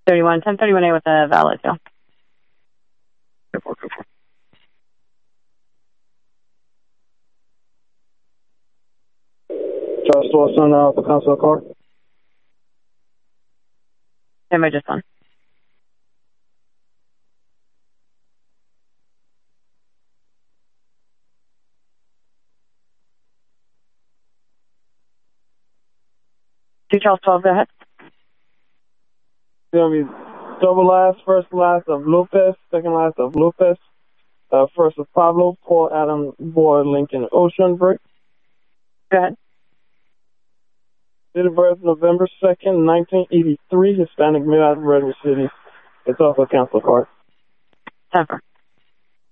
1031A with a valid bill. Charles Dawson, the consular card. Stand by just one. Two Charles 12, go ahead. It's going to be double last, first last of Lopez, second last of Lopez, first of Pablo, Paul Adam Boyd Lincoln Ocean Break. Go ahead. Date of birth November 2nd, 1983, Hispanic male out of Redwood City. It's off a council card. 10-4.